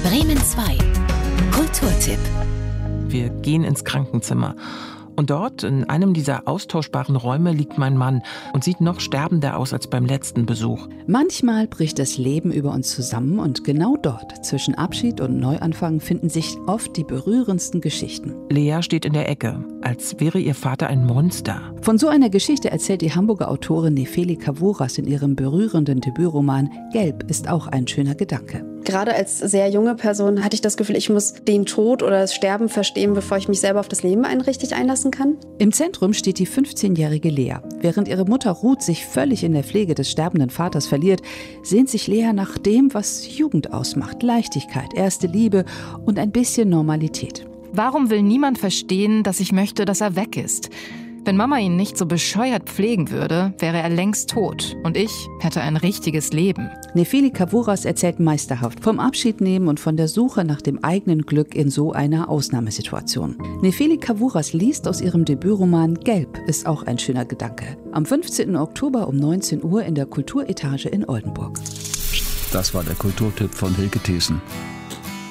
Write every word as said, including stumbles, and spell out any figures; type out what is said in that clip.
Bremen zwei. Kulturtipp. Wir gehen ins Krankenzimmer. Und dort, in einem dieser austauschbaren Räume, liegt mein Mann und sieht noch sterbender aus als beim letzten Besuch. Manchmal bricht das Leben über uns zusammen und genau dort, zwischen Abschied und Neuanfang, finden sich oft die berührendsten Geschichten. Lea steht in der Ecke, als wäre ihr Vater ein Monster. Von so einer Geschichte erzählt die Hamburger Autorin Nefeli Kavouras in ihrem berührenden Debütroman Gelb ist auch ein schöner Gedanke. Gerade als sehr junge Person hatte ich das Gefühl, ich muss den Tod oder das Sterben verstehen, bevor ich mich selber auf das Leben ein richtig einlassen kann. Im Zentrum steht die fünfzehnjährige Lea. Während ihre Mutter Ruth sich völlig in der Pflege des sterbenden Vaters verliert, sehnt sich Lea nach dem, was Jugend ausmacht. Leichtigkeit, erste Liebe und ein bisschen Normalität. Warum will niemand verstehen, dass ich möchte, dass er weg ist? Wenn Mama ihn nicht so bescheuert pflegen würde, wäre er längst tot und ich hätte ein richtiges Leben. Nefeli Kavouras erzählt meisterhaft vom Abschiednehmen und von der Suche nach dem eigenen Glück in so einer Ausnahmesituation. Nefeli Kavouras liest aus ihrem Debütroman Gelb ist auch ein schöner Gedanke. Am fünfzehnten Oktober um neunzehn Uhr in der Kulturetage in Oldenburg. Das war der Kulturtipp von Hilke Thesen.